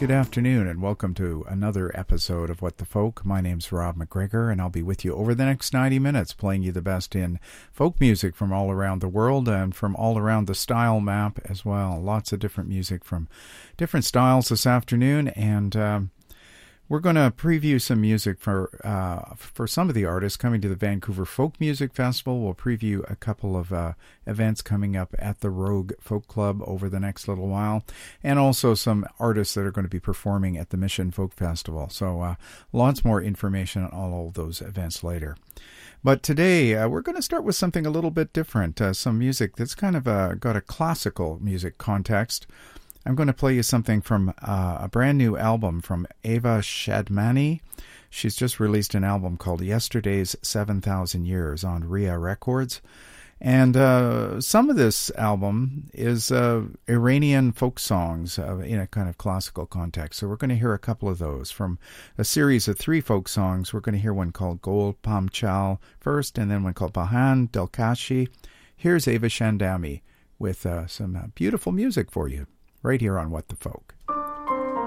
Good afternoon and welcome to another episode of What the Folk. My name's Rob McGregor and I'll be with you over the next 90 minutes playing you the best in folk music from all around the world and from all around the style map as well. Lots of different music from different styles this afternoon, and we're going to preview some music for some of the artists coming to the Vancouver Folk Music Festival. We'll preview a couple of events coming up at the Rogue Folk Club over the next little while, and also some artists that are going to be performing at the Mission Folk Festival. So lots more information on all of those events later. But today we're going to start with something a little bit different, some music that's kind of got a classical music context. I'm going to play you something from a brand new album from Ava Shadmani. She's just released an album called Yesterday's 7,000 Years on Ria Records. And some of this album is Iranian folk songs in a kind of classical context. So we're going to hear a couple of those. From a series of 3 folk songs, we're going to hear one called Gol Pamchal first, and then one called Bahan Delkashi. Here's Ava Shadmani with some beautiful music for you, right here on What the Folk.